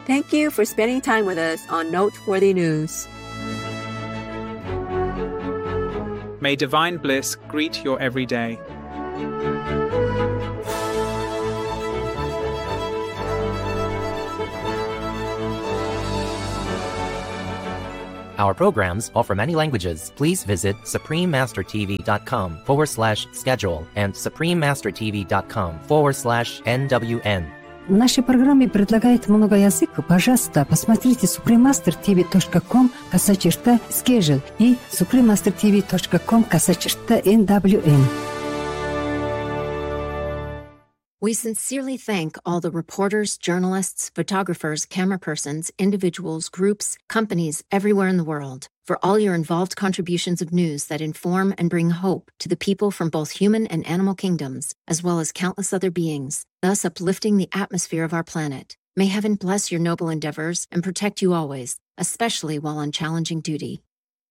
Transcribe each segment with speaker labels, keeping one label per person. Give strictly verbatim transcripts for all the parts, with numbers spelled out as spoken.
Speaker 1: Thank you for spending time with us on Noteworthy News.
Speaker 2: May divine bliss greet your every day.
Speaker 3: Our programs offer many languages. Please visit suprememastertv.com forward slash schedule and suprememastertv.com forward slash NWN.
Speaker 4: В нашей программе предлагает много языков. Пожалуйста, посмотрите suprememastertv.com косая черта schedule и suprememastertv.com косая черта эн дабл ю эн.
Speaker 5: We sincerely thank all the reporters, journalists, photographers, camera persons, individuals, groups, companies everywhere in the world for all your involved contributions of news that inform and bring hope to the people from both human and animal kingdoms, as well as countless other beings, thus uplifting the atmosphere of our planet. May heaven bless your noble endeavors and protect you always, especially while on challenging duty.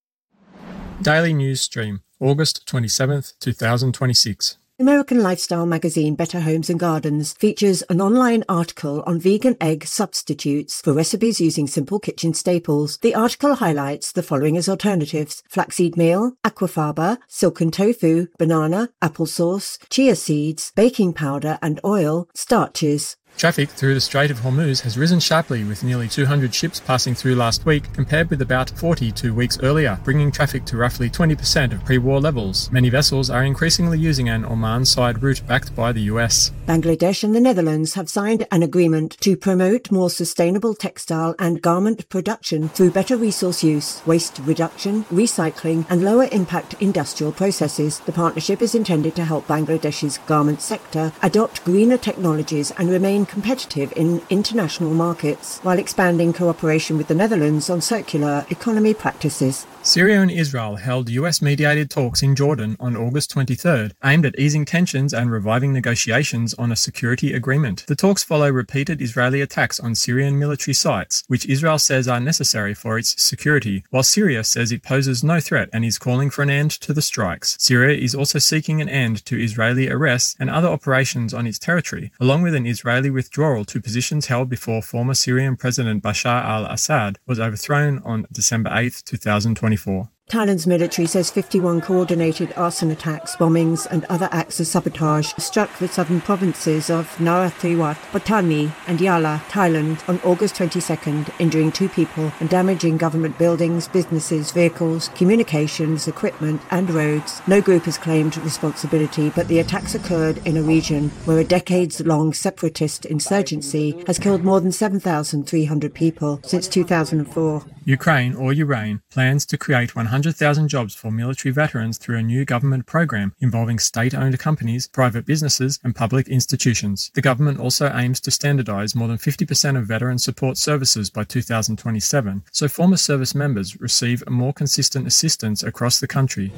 Speaker 6: Daily News Stream, August twenty-seventh, twenty twenty-six.
Speaker 7: American lifestyle magazine Better Homes and Gardens features an online article on vegan egg substitutes for recipes using simple kitchen staples. The article highlights the following as alternatives: flaxseed meal, aquafaba, silken tofu, banana, applesauce, chia seeds, baking powder and oil, starches.
Speaker 6: Traffic through the Strait of Hormuz has risen sharply, with nearly two hundred ships passing through last week compared with about forty two weeks earlier, bringing traffic to roughly twenty percent of pre-war levels. Many vessels are increasingly using an Oman side route backed by the U S.
Speaker 7: Bangladesh and the Netherlands have signed an agreement to promote more sustainable textile and garment production through better resource use, waste reduction, recycling and lower impact industrial processes. The partnership is intended to help Bangladesh's garment sector adopt greener technologies and remain competitive in international markets, while expanding cooperation with the Netherlands on circular economy practices.
Speaker 6: Syria and Israel held U S-mediated talks in Jordan on August twenty-third, aimed at easing tensions and reviving negotiations on a security agreement. The talks follow repeated Israeli attacks on Syrian military sites, which Israel says are necessary for its security, while Syria says it poses no threat and is calling for an end to the strikes. Syria is also seeking an end to Israeli arrests and other operations on its territory, along with an Israeli withdrawal to positions held before former Syrian President Bashar al-Assad was overthrown on December eighth, twenty twenty-four.
Speaker 7: Thailand's military says fifty-one coordinated arson attacks, bombings and other acts of sabotage struck the southern provinces of Narathiwat, Pattani and Yala, Thailand on August twenty-second, injuring two people and damaging government buildings, businesses, vehicles, communications, equipment and roads. No group has claimed responsibility, but the attacks occurred in a region where a decades-long separatist insurgency has killed more than seven thousand three hundred people since two thousand four.
Speaker 6: Ukraine, or Ukraine, plans to create one hundred thousand jobs for military veterans through a new government program involving state-owned companies, private businesses and public institutions. The government also aims to standardise more than fifty percent of veteran support services by two thousand twenty-seven, so former service members receive more consistent assistance across the country.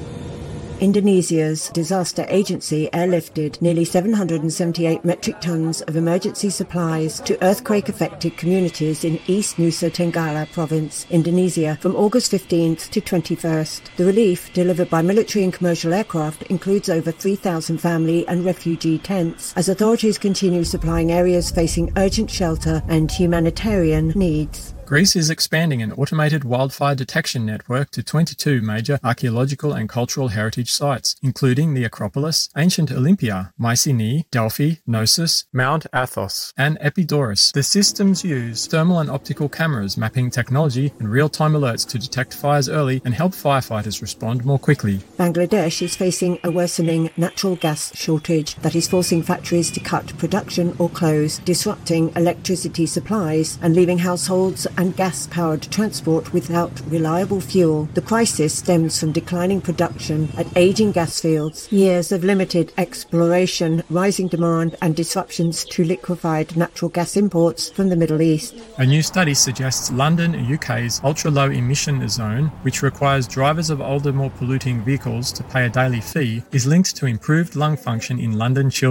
Speaker 7: Indonesia's disaster agency airlifted nearly seven hundred seventy-eight metric tons of emergency supplies to earthquake-affected communities in East Nusa Tenggara province, Indonesia, from August fifteenth to twenty-first. The relief, delivered by military and commercial aircraft, includes over three thousand family and refugee tents, as authorities continue supplying areas facing urgent shelter and humanitarian needs.
Speaker 6: Greece is expanding an automated wildfire detection network to twenty-two major archaeological and cultural heritage sites, including the Acropolis, ancient Olympia, Mycenae, Delphi, Knossos, Mount Athos, and Epidaurus. The systems use thermal and optical cameras, mapping technology, and real-time alerts to detect fires early and help firefighters respond more quickly.
Speaker 7: Bangladesh is facing a worsening natural gas shortage that is forcing factories to cut production or close, disrupting electricity supplies and leaving households and gas-powered transport without reliable fuel. The crisis stems from declining production at aging gas fields, years of limited exploration, rising demand and disruptions to liquefied natural gas imports from the Middle East.
Speaker 6: A new study suggests London, U K's ultra-low emission zone, which requires drivers of older, more polluting vehicles to pay a daily fee, is linked to improved lung function in London children.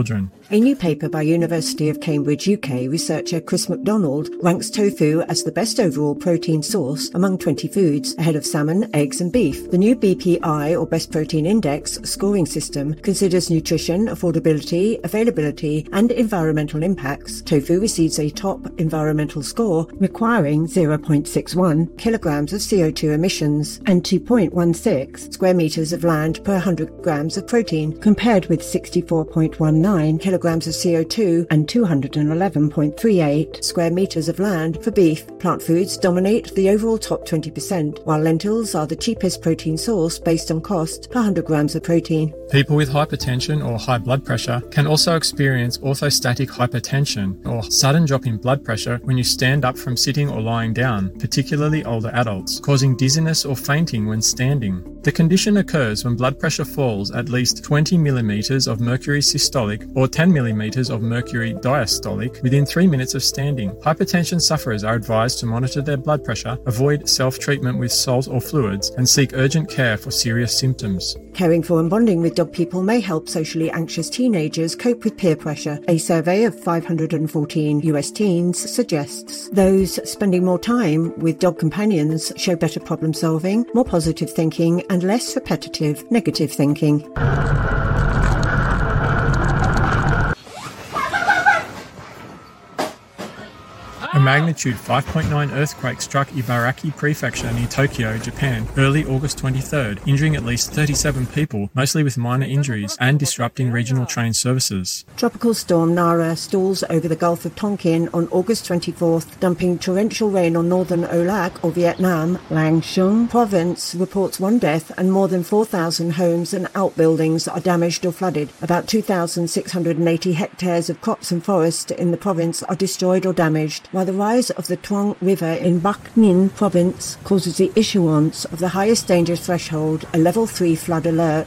Speaker 7: A new paper by University of Cambridge, U K researcher Chris MacDonald ranks tofu as the best overall protein source among twenty foods, ahead of salmon, eggs and beef. The new B P I, or Best Protein Index, scoring system considers nutrition, affordability, availability and environmental impacts. Tofu receives a top environmental score requiring zero point six one kilograms of C O two emissions and two point one six square meters of land per one hundred grams of protein, compared with sixty-four point one nine kilograms of C O two and two hundred eleven point three eight square meters of land for beef. Plant foods dominate the overall top twenty percent, while lentils are the cheapest protein source based on cost per one hundred grams of protein.
Speaker 6: People with hypertension or high blood pressure can also experience orthostatic hypertension, or sudden drop in blood pressure when you stand up from sitting or lying down, particularly older adults, causing dizziness or fainting when standing. The condition occurs when blood pressure falls at least twenty millimeters of mercury systolic or ten millimeters of mercury diastolic within three minutes of standing. Hypertension sufferers are advised to monitor their blood pressure, avoid self-treatment with salt or fluids, and seek urgent care for serious symptoms.
Speaker 7: Caring for and bonding with dog people may help socially anxious teenagers cope with peer pressure. A survey of five hundred fourteen U S teens suggests those spending more time with dog companions show better problem solving, more positive thinking, and less repetitive negative thinking.
Speaker 6: A magnitude five point nine earthquake struck Ibaraki Prefecture near Tokyo, Japan, early August twenty-third, injuring at least thirty-seven people, mostly with minor injuries, and disrupting regional train services.
Speaker 7: Tropical storm Nara stalls over the Gulf of Tonkin on August twenty-fourth, dumping torrential rain on northern Olac or Vietnam. Lang Shung province reports one death and more than four thousand homes and outbuildings are damaged or flooded. About two thousand six hundred eighty hectares of crops and forest in the province are destroyed or damaged, while the rise of the Tuong River in Bac Ninh province causes the issuance of the highest danger threshold, a level three flood alert.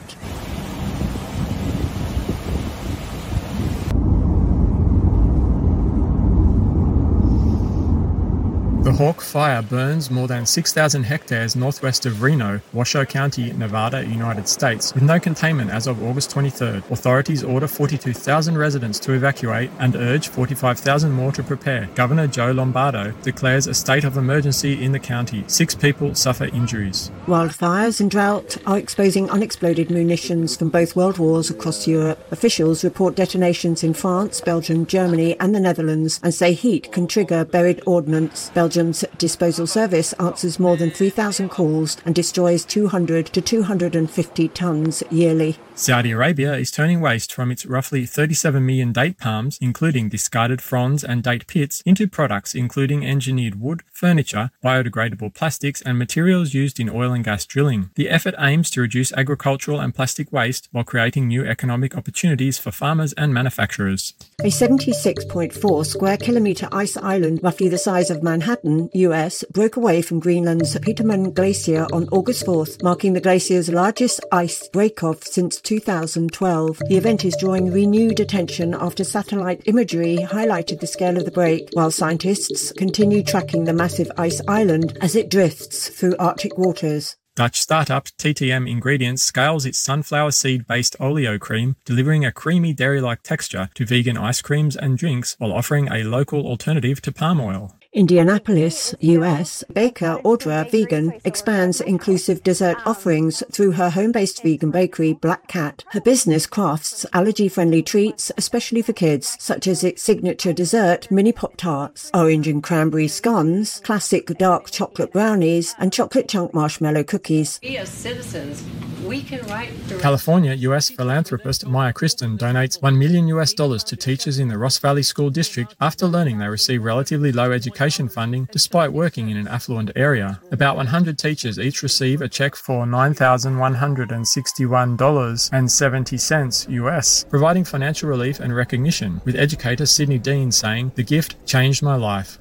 Speaker 6: The Hawk Fire burns more than six thousand hectares northwest of Reno, Washoe County, Nevada, United States, with no containment as of August twenty-third. Authorities order forty-two thousand residents to evacuate and urge forty-five thousand more to prepare. Governor Joe Lombardo declares a state of emergency in the county. Six people suffer injuries.
Speaker 7: Wildfires and drought are exposing unexploded munitions from both world wars across Europe. Officials report detonations in France, Belgium, Germany and the Netherlands, and say heat can trigger buried ordnance. Belgium's disposal service answers more than three thousand calls and destroys two hundred to two hundred fifty tonnes yearly.
Speaker 6: Saudi Arabia is turning waste from its roughly thirty-seven million date palms, including discarded fronds and date pits, into products including engineered wood, furniture, biodegradable plastics and materials used in oil and gas drilling. The effort aims to reduce agricultural and plastic waste while creating new economic opportunities for farmers and manufacturers.
Speaker 7: A seventy-six point four square kilometre ice island, roughly the size of Manhattan, U S, broke away from Greenland's Petermann Glacier on August fourth, marking the glacier's largest ice break-off since two thousand twelve. The event is drawing renewed attention after satellite imagery highlighted the scale of the break, while scientists continue tracking the massive ice island as it drifts through Arctic waters.
Speaker 6: Dutch startup T T M Ingredients scales its sunflower seed-based oleo cream, delivering a creamy dairy-like texture to vegan ice creams and drinks while offering a local alternative to palm oil.
Speaker 7: Indianapolis, U S, baker Audra Vegan expands inclusive dessert offerings through her home-based vegan bakery, Black Cat. Her business crafts allergy-friendly treats, especially for kids, such as its signature dessert, mini Pop-Tarts, orange and cranberry scones, classic dark chocolate brownies, and chocolate chunk marshmallow cookies.
Speaker 8: We as citizens, we can write...
Speaker 6: California U S philanthropist Maya Kristen donates one million U S dollars to teachers in the Ross Valley School District after learning they receive relatively low education funding despite working in an affluent area. About one hundred teachers each receive a check for nine thousand one hundred sixty-one dollars and seventy cents U S, providing financial relief and recognition, with educator Sydney Dean saying, "The gift changed my life."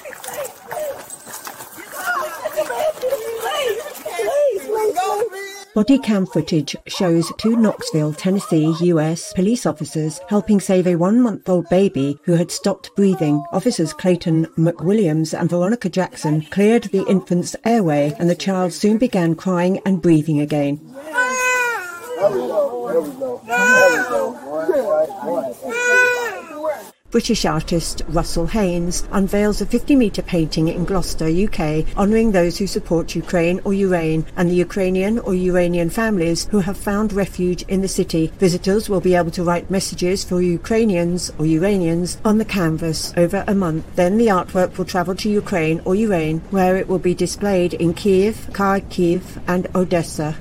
Speaker 7: Body cam footage shows two Knoxville, Tennessee, U S police officers helping save a one-month-old baby who had stopped breathing. Officers Clayton McWilliams and Veronica Jackson cleared the infant's airway, and the child soon began crying and breathing again.
Speaker 9: There we go. There we go. There we go.
Speaker 7: British artist Russell Haynes unveils a fifty-metre painting in Gloucester, U K, honouring those who support Ukraine or Urain and the Ukrainian or Uranian families who have found refuge in the city. Visitors will be able to write messages for Ukrainians or Uranians on the canvas over a month. Then the artwork will travel to Ukraine or Urain, where it will be displayed in Kiev, Kharkiv and Odessa.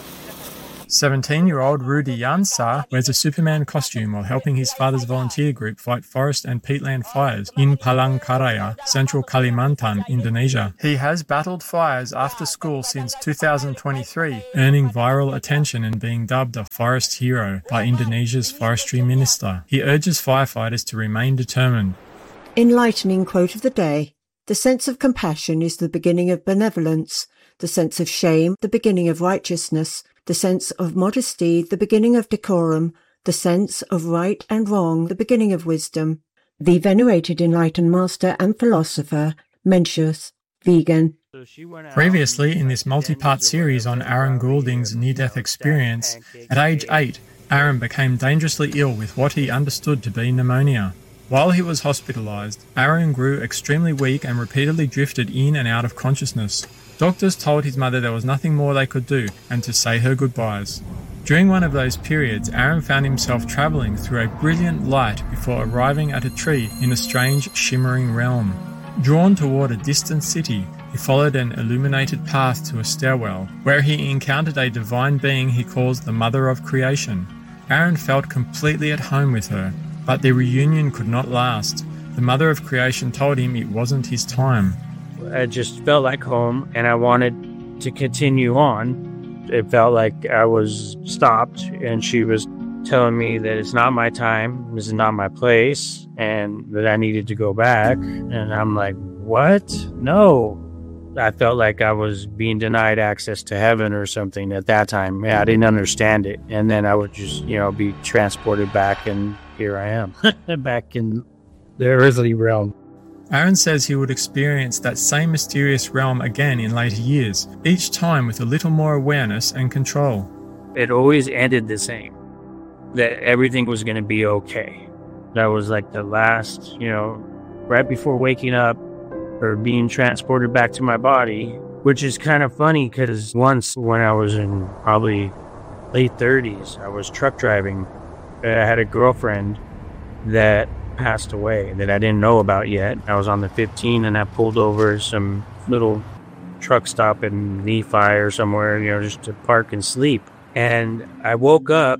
Speaker 6: seventeen-year-old Rudy Jansa wears a Superman costume while helping his father's volunteer group fight forest and peatland fires in Palangkaraya, central Kalimantan, Indonesia. He has battled fires after school since two thousand twenty-three, earning viral attention and being dubbed a forest hero by Indonesia's forestry minister. He urges firefighters to remain determined.
Speaker 7: Enlightening quote of the day: "The sense of compassion is the beginning of benevolence, the sense of shame the beginning of righteousness, the sense of modesty the beginning of decorum, the sense of right and wrong the beginning of wisdom." The venerated enlightened master and philosopher Mencius, vegan.
Speaker 6: Previously, in this multi-part series on Aaron Goulding's near-death experience, at age eight, Aaron became dangerously ill with what he understood to be pneumonia. While he was hospitalised, Aaron grew extremely weak and repeatedly drifted in and out of consciousness. Doctors told his mother there was nothing more they could do and to say her goodbyes. During one of those periods, Aaron found himself travelling through a brilliant light before arriving at a tree in a strange, shimmering realm. Drawn toward a distant city, he followed an illuminated path to a stairwell, where he encountered a divine being he calls the Mother of Creation. Aaron felt completely at home with her, but the reunion could not last. The Mother of Creation told him it wasn't his time.
Speaker 9: I just felt like home, and I wanted to continue on. It felt like I was stopped, and she was telling me that it's not my time, this is not my place, and that I needed to go back. And I'm like, what? No. I felt like I was being denied access to heaven or something at that time. Yeah, I didn't understand it. And then I would just, you know, be transported back, and here I am, back in the earthly realm.
Speaker 6: Aaron says he would experience that same mysterious realm again in later years, each time with a little more awareness and control.
Speaker 9: It always ended the same, that everything was going to be okay. That was like the last, you know, right before waking up or being transported back to my body, which is kind of funny because once when I was in probably late thirties, I was truck driving. I had a girlfriend that passed away that I didn't know about yet. I was on the fifteen and I pulled over some little truck stop in Nephi or somewhere, you know, just to park and sleep. And I woke up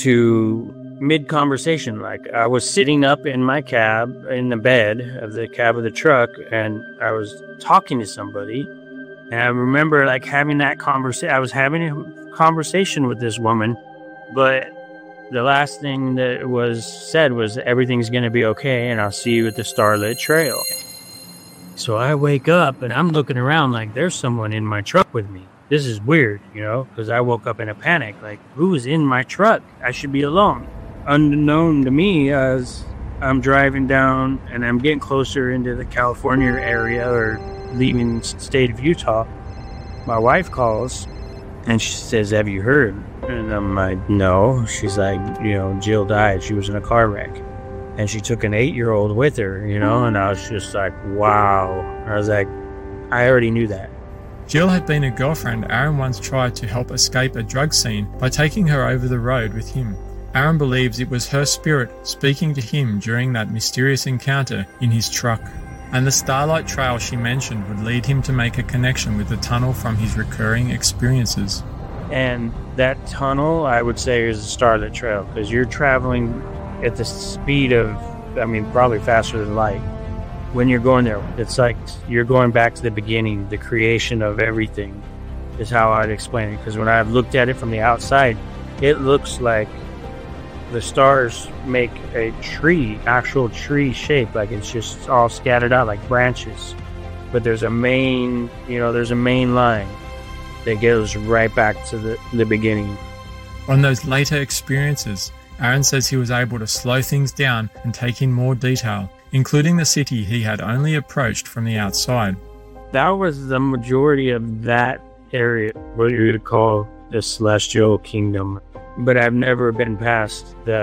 Speaker 9: to mid-conversation, like I was sitting up in my cab, in the bed of the cab of the truck, and I was talking to somebody. And I remember like having that conversation. I was having a conversation with this woman, but the last thing that was said was everything's going to be okay and I'll see you at the Starlit Trail. So I wake up and I'm looking around like there's someone in my truck with me. This is weird, you know, because I woke up in a panic. Like, who is in my truck? I should be alone. Unknown to me, as I'm driving down and I'm getting closer into the California area or leaving the state of Utah, my wife calls and she says, "Have you heard?" And I'm like, "No." She's like, you know, Jill died. She was in a car wreck. And she took an eight-year-old with her, you know, and I was just like, wow. I was like, I already knew that.
Speaker 6: Jill had been a girlfriend Aaron once tried to help escape a drug scene by taking her over the road with him. Aaron believes it was her spirit speaking to him during that mysterious encounter in his truck. And the Starlight Trail she mentioned would lead him to make a connection with the tunnel from his recurring experiences.
Speaker 9: And that tunnel, I would say, is the Starlit Trail, because you're traveling at the speed of, I mean, probably faster than light. When you're going there, it's like you're going back to the beginning, the creation of everything is how I'd explain it. Because when I've looked at it from the outside, it looks like the stars make a tree, actual tree shape, like it's just all scattered out like branches. But there's a main, you know, there's a main line that goes right back to the, the beginning.
Speaker 6: On those later experiences, Aaron says he was able to slow things down and take in more detail, including the city he had only approached from the outside.
Speaker 9: That was the majority of that area, what you would call the Celestial Kingdom. But I've never been past the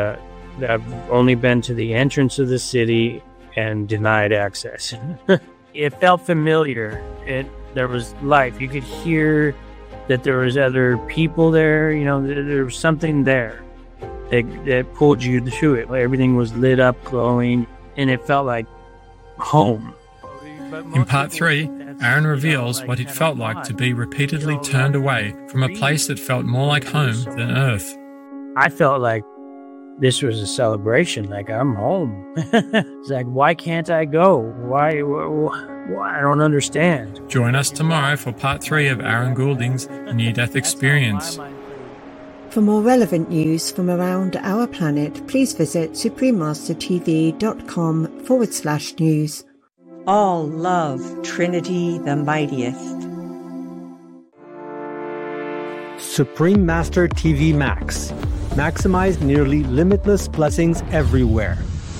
Speaker 9: I've only been to the entrance of the city and denied access. It felt familiar. It there was life. You could hear that there was other people there. You know, there, there was something there that, that pulled you to it. Everything was lit up, glowing, and it felt like home.
Speaker 6: In part three, Aaron reveals what it felt like to be repeatedly turned away from a place that felt more like home than Earth.
Speaker 9: I felt like this was a celebration, like I'm home. It's like, why can't I go? Why, why, why? I don't understand.
Speaker 6: Join us tomorrow for part three of Aaron Goulding's near-death experience.
Speaker 7: For more relevant news from around our planet, please visit suprememastertv.com forward slash news.
Speaker 10: All love Trinity the mightiest.
Speaker 11: Supreme Master T V Max. Maximize nearly limitless blessings everywhere.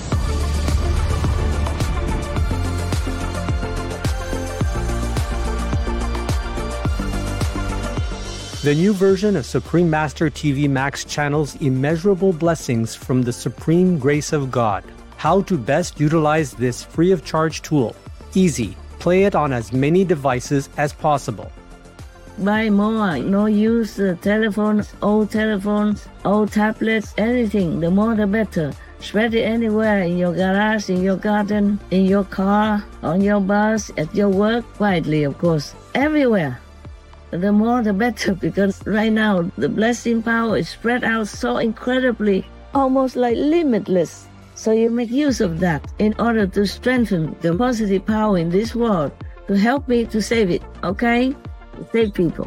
Speaker 11: The new version of Supreme Master T V Max channels immeasurable blessings from the supreme grace of God. How to best utilize this free of charge tool. Easy. Play it on as many devices as possible.
Speaker 12: Buy more. No use uh, telephones, old telephones, old tablets, anything. The more the better. Spread it anywhere, in your garage, in your garden, in your car, on your bus, at your work, quietly, of course. Everywhere. The more the better, because right now the blessing power is spread out so incredibly, almost like limitless. So you make use of that in order to strengthen the positive power in this world, to help me to save it, okay? To save people.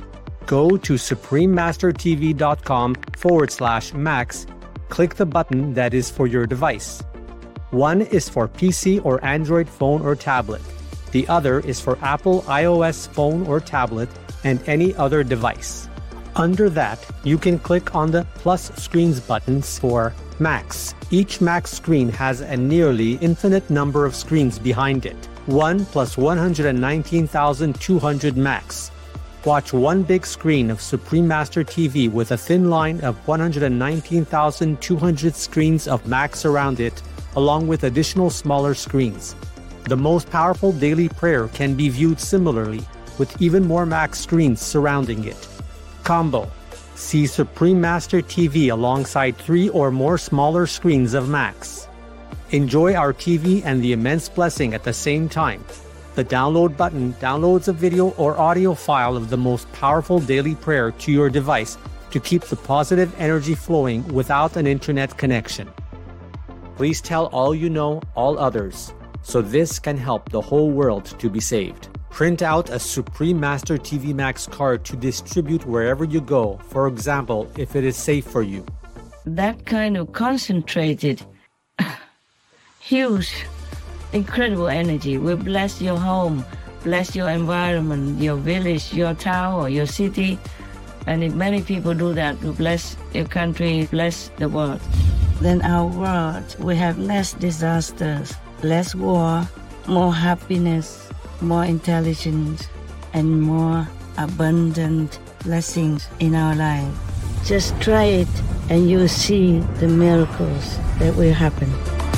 Speaker 11: Go to suprememastertv.com forward slash max. Click the button that is for your device. One is for P C or Android phone or tablet. The other is for Apple iOS phone or tablet and any other device. Under that, you can click on the plus screens buttons for Max. Each Max screen has a nearly infinite number of screens behind it. one plus one hundred nineteen thousand two hundred Max. Watch one big screen of Supreme Master T V with a thin line of one hundred nineteen thousand two hundred screens of Max around it, along with additional smaller screens. The most powerful daily prayer can be viewed similarly, with even more Max screens surrounding it. Combo. See Supreme Master T V alongside three or more smaller screens of Max. Enjoy our T V and the immense blessing at the same time. The download button downloads a video or audio file of the most powerful daily prayer to your device to keep the positive energy flowing without an internet connection. Please tell all you know, all others, so this can help the whole world to be saved. Print out a Supreme Master T V Max card to distribute wherever you go, for example, if it is safe for you.
Speaker 12: That kind of concentrated, huge, incredible energy will bless your home, bless your environment, your village, your town, or your city. And if many people do that, to bless your country, bless the world, then our world will have less disasters, less war, more happiness, more intelligence, and more abundant blessings in our life. Just try it and you'll see the miracles that will happen.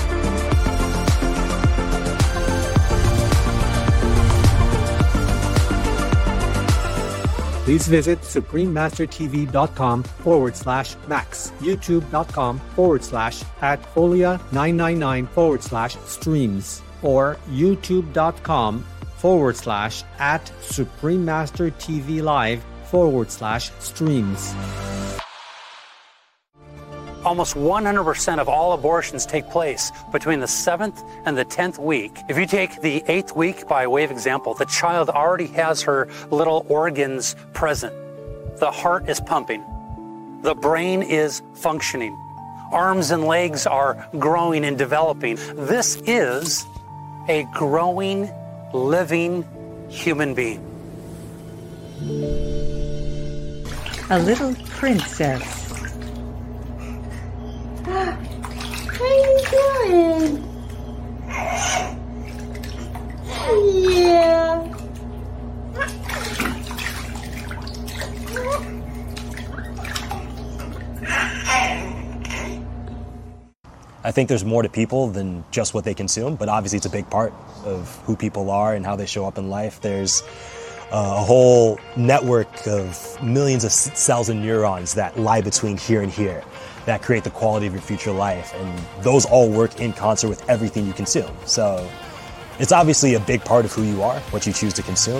Speaker 11: Please visit suprememastertv.com forward slash max, youtube.com forward slash at folia 999 forward slash streams, or youtube.com forward slash at Supreme Master T V Live forward slash streams.
Speaker 13: Almost one hundred percent of all abortions take place between the seventh and the tenth week. If you take the eighth week by way of example, the child already has her little organs present. The heart is pumping. The brain is functioning. Arms and legs are growing and developing. This is a growing, living human being.
Speaker 10: A little princess.
Speaker 14: What are you doing? Yeah.
Speaker 15: I think there's more to people than just what they consume, but obviously it's a big part of who people are and how they show up in life. There's uh, a whole network of millions of cells and neurons that lie between here and here that create the quality of your future life, and those all work in concert with everything you consume. So it's obviously a big part of who you are, what you choose to consume.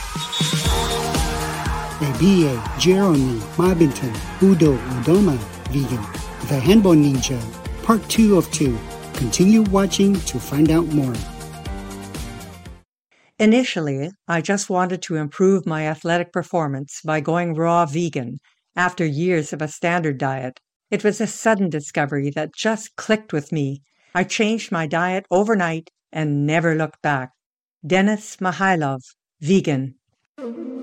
Speaker 16: A B A, Jeremy, Mabington, Udo, Udoma, Vegan, The Handball Ninja, Part two of two. Continue watching to find out more.
Speaker 10: Initially, I just wanted to improve my athletic performance by going raw vegan after years of a standard diet. It was a sudden discovery that just clicked with me. I changed my diet overnight and never looked back. Denis Mihailov, vegan.